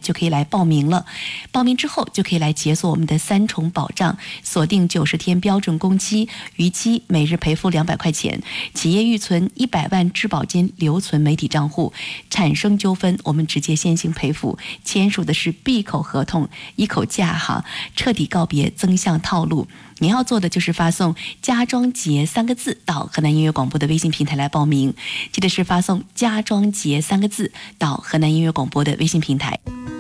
就可以来报名了。报名之后就可以来解锁我们的3重保障，锁定90天标准工期，逾期每日赔付200块钱。企业预存100万质保金留存媒体账户，产生纠纷我们直接先行赔付。签署的是闭口合同，一口价哈，彻底告别增项套路。您要做的就是发送家装节3个字到河南音乐广播的微信平台来报名，记得是发送家装节3个字到河南音乐广播的微信平台。